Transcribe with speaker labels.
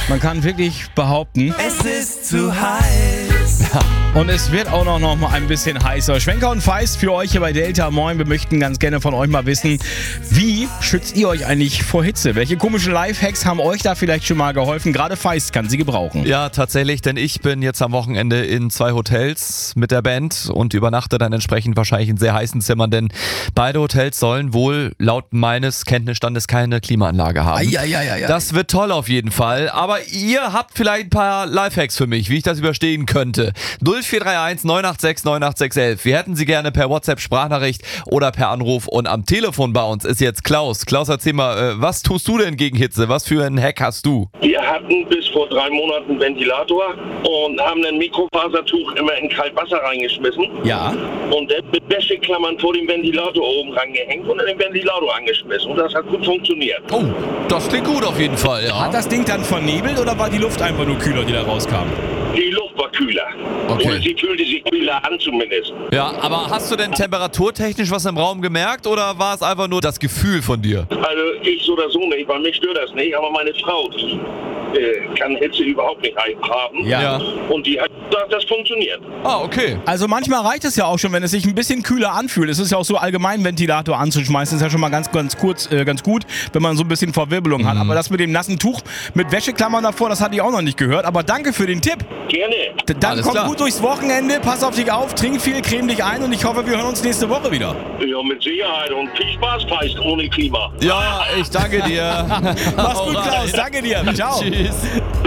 Speaker 1: Man kann wirklich behaupten,
Speaker 2: Es ist zu heiß.
Speaker 1: und es wird auch noch mal ein bisschen heißer. Schwenker und Feist für euch hier bei Delta. Moin, wir möchten ganz gerne von euch mal wissen, wie schützt ihr euch eigentlich vor Hitze? Welche komischen Lifehacks haben euch da vielleicht schon mal geholfen? Gerade Feist kann sie gebrauchen.
Speaker 3: Ja, tatsächlich, denn ich bin jetzt am Wochenende in 2 Hotels mit der Band und übernachte dann entsprechend wahrscheinlich in sehr heißen Zimmern, denn beide Hotels sollen wohl laut meines Kenntnisstandes keine Klimaanlage haben.
Speaker 1: Eieieiei.
Speaker 3: Das wird toll auf jeden Fall, aber ihr habt vielleicht ein paar Lifehacks für mich, wie ich das überstehen könnte. 0431 986 98611. Wir hätten sie gerne per WhatsApp-Sprachnachricht oder per Anruf und am Telefon bei uns ist jetzt Klaus. Klaus, erzähl mal, was tust du denn gegen Hitze? Was für einen Hack hast du?
Speaker 4: Wir hatten bis vor 3 Monaten einen Ventilator und haben ein Mikrofasertuch immer in Kaltwasser reingeschmissen
Speaker 1: Ja.
Speaker 4: und dann mit Wäscheklammern vor dem Ventilator oben rangehängt und in den Ventilator angeschmissen. Und das hat gut funktioniert.
Speaker 3: Oh, das klingt gut auf jeden Fall, ja.
Speaker 1: Hat das Ding dann vernebelt oder war die Luft einfach nur kühler, die da rauskam?
Speaker 4: Die Luft war kühler.
Speaker 3: Okay.
Speaker 4: Oder sie fühlte sich kühler an zumindest.
Speaker 3: Ja, aber hast du denn temperaturtechnisch was im Raum gemerkt oder war es einfach nur das Gefühl von dir?
Speaker 4: Also ich so oder so nicht, weil mich stört das nicht. Aber meine Frau, die kann Hitze überhaupt nicht haben.
Speaker 1: Ja.
Speaker 4: Und die hat gesagt, das funktioniert.
Speaker 3: Ah, okay.
Speaker 1: Also manchmal reicht es ja auch schon, wenn es sich ein bisschen kühler anfühlt. Es ist ja auch so allgemein, Ventilator anzuschmeißen, ist ja schon mal ganz gut, wenn man so ein bisschen Verwirbelung hat. Aber das mit dem nassen Tuch mit Wäscheklammern davor, das hatte ich auch noch nicht gehört. Aber danke für den Tipp.
Speaker 4: Gerne.
Speaker 1: Dann
Speaker 3: Alles
Speaker 1: komm
Speaker 3: klar.
Speaker 1: gut durchs Wochenende, pass auf dich auf, trink viel, creme dich ein und ich hoffe, wir hören uns nächste Woche wieder.
Speaker 4: Ja, mit Sicherheit. Und viel Spaß, Feist, ohne Klima.
Speaker 3: Ja, ich danke dir.
Speaker 1: Mach's gut,
Speaker 3: Alright.
Speaker 1: Klaus. Danke dir. Ciao.
Speaker 3: Tschüss.